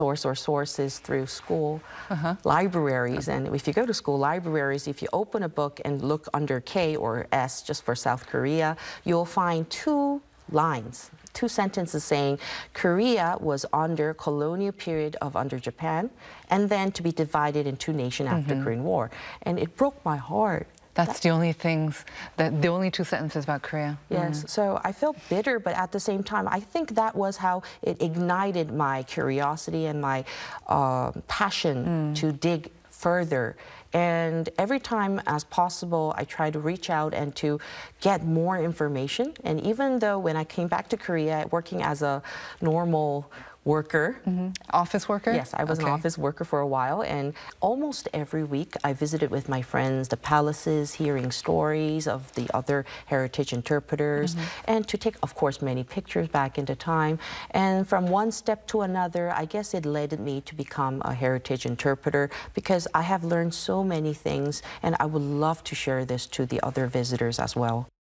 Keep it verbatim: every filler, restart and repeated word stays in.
source or sources through school uh-huh. libraries. And if you go to school libraries, if you open a book and look under K or S, just for South Korea, you'll find two lines, two sentences saying Korea was under colonial period of under Japan, and then to be divided in two nations after mm-hmm. Korean War. And it broke my heart. That's that, the only things, that the only two sentences about Korea. Yes, mm. so I felt bitter, but at the same time, I think that was how it ignited my curiosity and my uh, passion mm. to dig further. And every time as possible, I try to reach out and to get more information. And even though when I came back to Korea, working as a normal worker. Mm-hmm. Office worker? Yes, I was okay. an office worker for a while, and almost every week I visited with my friends the palaces, hearing stories of the other heritage interpreters, mm-hmm. and to take, of course, many pictures back into time. And from one step to another, I guess it led me to become a heritage interpreter, because I have learned so many things, and I would love to share this to the other visitors as well.